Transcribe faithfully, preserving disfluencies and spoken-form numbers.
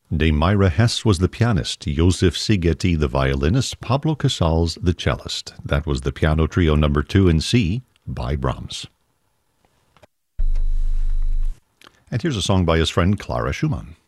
Dame Myra Hess was the pianist, Joseph Szigeti the violinist, Pablo Casals the cellist. That was the Piano Trio number two in C by Brahms. And here's a song by his friend Clara Schumann.